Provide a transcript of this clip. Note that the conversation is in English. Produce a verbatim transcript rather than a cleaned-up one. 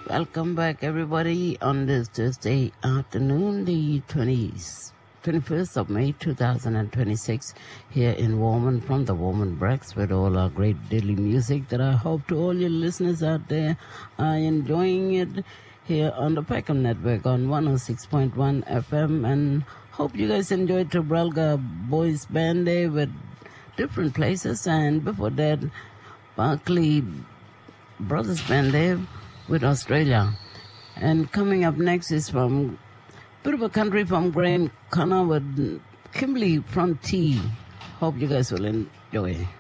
Welcome back, everybody, on this Thursday afternoon, the twentieth, twenty-first of May, two thousand twenty-six, here in Warman from the Warman Breaks with all our great daily music that I hope to all your listeners out there are enjoying it here on the Peckham Network on one oh six point one F M, and hope you guys enjoyed Trafalgar Boys Band Day with different places, and before that, Barclay Brothers Band Day with Australia. And coming up next is from bit of a country from Graham Connor with Kimberly from T. Hope you guys will enjoy.